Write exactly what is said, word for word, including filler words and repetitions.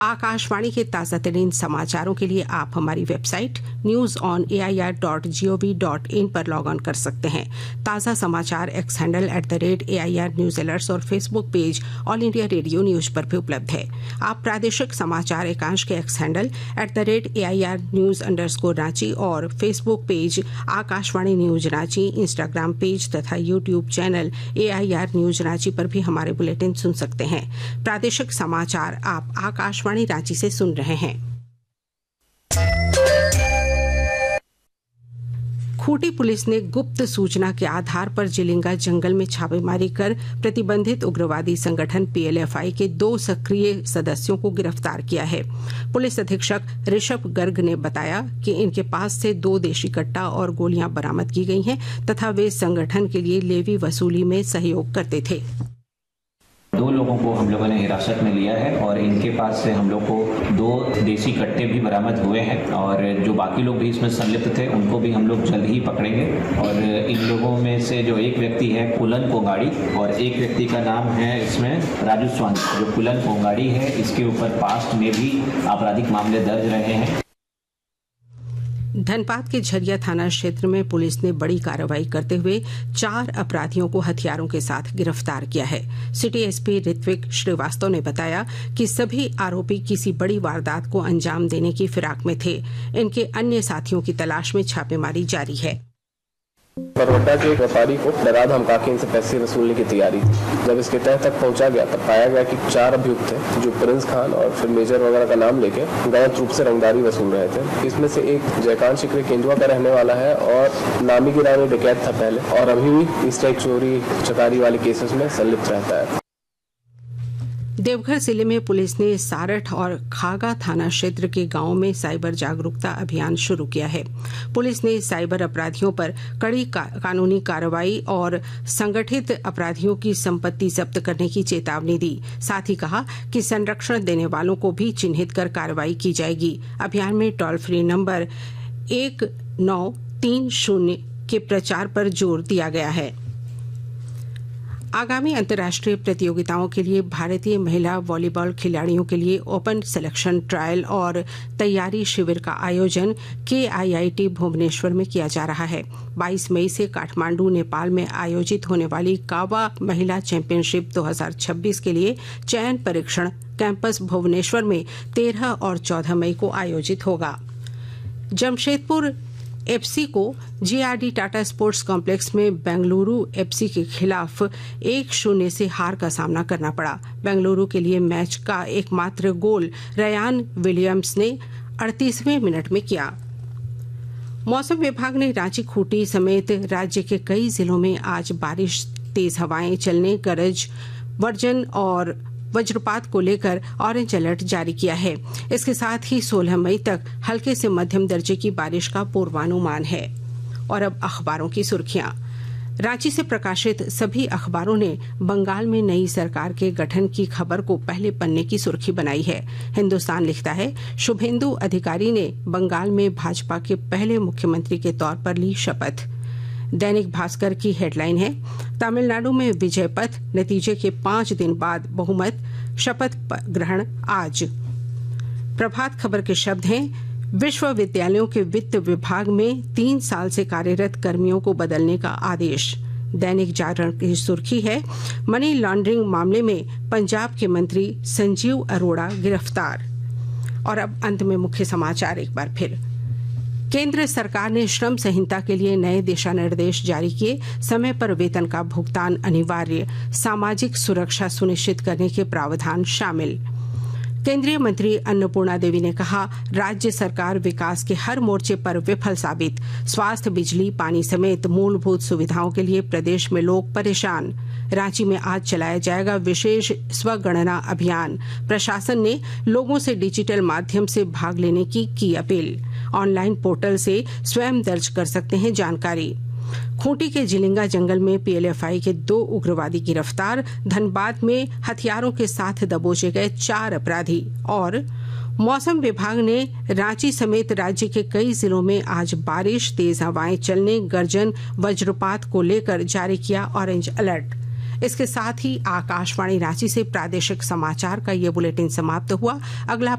आकाशवाणी के ताज़ा तरीन समाचारों के लिए आप हमारी website news on A I R dot G O V dot in पर लॉग ऑन कर सकते हैं। ताज़ा समाचार x handle at the rate A I R news alerts और Facebook page all India radio news पर भी उपलब्ध है। आप प्रादेशिक समाचार एकांश के x handle at the rate A I R news underscore Ranchi और Facebook page Akashvani news Ranchi, Instagram page तथा YouTube channel A I R news Ranchi पर भी हमारे बुलेटिन सुन सकते हैं। प्रादेशिक समाचार आप आकाशवाणी रांची से सुन रहे हैं। खूंटी पुलिस ने गुप्त सूचना के आधार पर जिलिंगा जंगल में छापेमारी कर प्रतिबंधित उग्रवादी संगठन पी एल एफ आई के दो सक्रिय सदस्यों को गिरफ्तार किया है। पुलिस अधीक्षक ऋषभ गर्ग ने बताया कि इनके पास से दो देशी कट्टा और गोलियां बरामद की गई हैं तथा वे संगठन के लिए लेवी वसूली में सहयोग करते थे। दो लोगों को हम लोगों ने हिरासत में लिया है और इनके पास से हम लोग को दो देसी कट्टे भी बरामद हुए हैं और जो बाकी लोग भी इसमें संलिप्त थे उनको भी हम लोग जल्द ही पकड़ेंगे। और इन लोगों में से जो एक व्यक्ति है कुलन कोंगाड़ी और एक व्यक्ति का नाम है इसमें राजू स्वामी। जो कुलन कोंगाड़ी है इसके ऊपर पास्ट में भी आपराधिक मामले दर्ज रहे हैं। धनबाद के झरिया थाना क्षेत्र में पुलिस ने बड़ी कार्रवाई करते हुए चार अपराधियों को हथियारों के साथ गिरफ्तार किया है। City S P Ritwik Srivastava ने बताया कि सभी आरोपी किसी बड़ी वारदात को अंजाम देने की फिराक में थे। इनके अन्य साथियों की तलाश में छापेमारी जारी है। बरवड्डा के एक व्यापारी को डरा धमका के इनसे पैसे वसूलने की तैयारी थी। जब इसके तह तक पहुंचा गया तब पाया गया कि चार अभियुक्त थे जो प्रिंस खान और फिर मेजर वगैरह का नाम लेके गलत रूप से रंगदारी वसूल रहे थे। इसमें से एक जयकांत शिकरे केंदुआ का रहने वाला है और नामी गिरा में डकैत था पहले और अभी भी इस टाइप चोरी चकारी वाले केसेस में संलिप्त रहता है। देवघर जिले में पुलिस ने सारठ और खागा थाना क्षेत्र के गांवों में साइबर जागरूकता अभियान शुरू किया है। पुलिस ने साइबर अपराधियों पर कड़ी का, कानूनी कार्रवाई और संगठित अपराधियों की संपत्ति जब्त करने की चेतावनी दी। साथ ही कहा कि संरक्षण देने वालों को भी चिन्हित कर कार्रवाई की जाएगी। अभियान में टोल फ्री नंबर एक नौ तीन शून्य के प्रचार पर जोर दिया गया है। आगामी अंतर्राष्ट्रीय प्रतियोगिताओं के लिए भारतीय महिला वॉलीबॉल खिलाड़ियों के लिए ओपन सिलेक्शन ट्रायल और तैयारी शिविर का आयोजन के आई आई टी भुवनेश्वर में किया जा रहा है। बाईस मई से काठमांडू नेपाल में आयोजित होने वाली कावा महिला चैंपियनशिप दो हज़ार छब्बीस के लिए चयन परीक्षण कैंपस भुवनेश्वर में तेरह और चौदह मई को आयोजित होगा। जमशेदपुर एफसी को जी R D Tata sports complex में बेंगलुरु एफसी के खिलाफ एक शून्य से हार का सामना करना पड़ा। बेंगलुरु के लिए मैच का एकमात्र गोल रयान विलियम्स ने अड़तीसवें मिनट में किया। मौसम विभाग ने रांची, खूंटी समेत राज्य के कई जिलों में आज बारिश, तेज हवाएं चलने, गरज, वर्जन और वज्रपात को लेकर ऑरेंज अलर्ट जारी किया है। इसके साथ ही सोलह मई तक हल्के से मध्यम दर्जे की बारिश का पूर्वानुमान है। और अब अखबारों की सुर्खियां। रांची से प्रकाशित सभी अखबारों ने बंगाल में नई सरकार के गठन की खबर को पहले पन्ने की सुर्खी बनाई है। हिंदुस्तान लिखता है, शुभेंदु अधिकारी ने बंगाल में भाजपा के पहले मुख्यमंत्री के तौर पर ली शपथ। दैनिक भास्कर की हेडलाइन है, तमिलनाडु में विजय पथ, नतीजे के पांच दिन बाद बहुमत, शपथ ग्रहण आज। प्रभात खबर के शब्द हैं, विश्वविद्यालयों के वित्त विभाग में तीन साल से कार्यरत कर्मियों को बदलने का आदेश। दैनिक जागरण की सुर्खी है, मनी लॉन्ड्रिंग मामले में पंजाब के मंत्री संजीव अरोड़ा गिरफ्तार। और अब अंत में मुख्य समाचार एक बार फिर। केंद्र सरकार ने श्रम संहिता के लिए नए दिशा निर्देश जारी किए। समय पर वेतन का भुगतान अनिवार्य, सामाजिक सुरक्षा सुनिश्चित करने के प्रावधान शामिल। केंद्रीय मंत्री अन्नपूर्णा देवी ने कहा, राज्य सरकार विकास के हर मोर्चे पर विफल साबित। स्वास्थ्य, बिजली, पानी समेत मूलभूत सुविधाओं के लिए प्रदेश में लोग परेशान। रांची में आज चलाया जाएगा विशेष स्वगणना अभियान। प्रशासन ने लोगों से डिजिटल माध्यम से भाग लेने की की अपील। ऑनलाइन पोर्टल से स्वयं दर्ज कर सकते हैं जानकारी। खूंटी के जिलिंगा जंगल में पी एल एफ आई के दो उग्रवादी गिरफ्तार। धनबाद में हथियारों के साथ दबोचे गए चार अपराधी। और मौसम विभाग ने रांची समेत राज्य के कई जिलों में आज बारिश, तेज हवाएं चलने, गर्जन, वज्रपात को लेकर जारी किया ऑरेंज अलर्ट। इसके साथ ही आकाशवाणी रांची से प्रादेशिक समाचार का ये बुलेटिन समाप्त हुआ। अगला